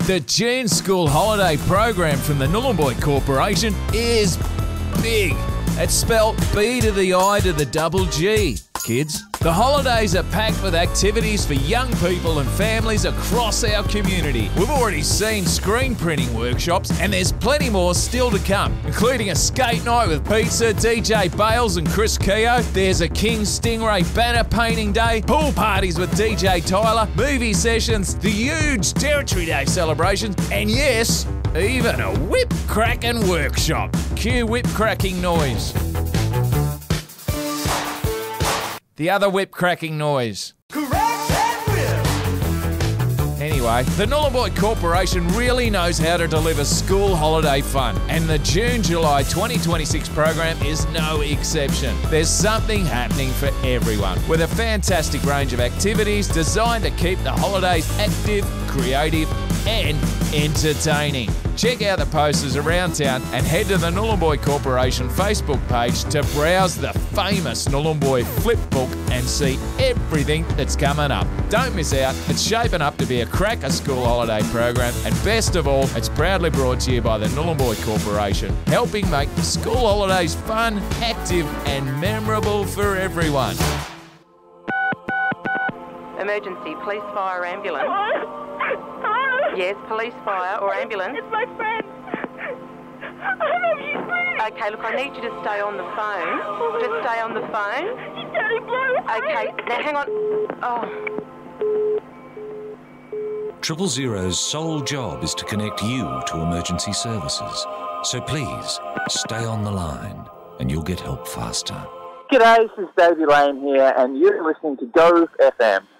The June school holiday program from the Nhulunbuy Corporation is big. It's spelled B to the I to the double G, kids. The holidays are packed with activities for young people and families across our community. We've already seen screen printing workshops and there's plenty more still to come, including a skate night with pizza, DJ Bales and Chris Keogh. There's a King Stingray banner painting day, pool parties with DJ Tyler, movie sessions, the huge Territory Day celebrations, and yes, even a whip cracking workshop. Cue whip cracking noise. The other whip cracking noise. Anyway, the Nhulunbuy Corporation really knows how to deliver school holiday fun, and the June-July 2026 program is no exception. There's something happening for everyone, with a fantastic range of activities designed to keep the holidays active, creative, and entertaining. Check out the posters around town and head to the Nhulunbuy Corporation Facebook page to browse the famous Nhulunbuy Flipbook and see everything that's coming up. Don't miss out, it's shaping up to be a cracker school holiday program, and best of all, it's proudly brought to you by the Nhulunbuy Corporation, helping make the school holidays fun, active and memorable for everyone. Emergency, police, fire, ambulance. Hello? Yes, police, fire or ambulance. It's my friend. He's bleeding. Okay, look, I need you to stay on the phone. Just stay on the phone. He's nearly blew. Okay, now hang on. Oh. 000's sole job is to connect you to emergency services. So please, stay on the line and you'll get help faster. G'day, this is Davey Lane here and you're listening to Go FM.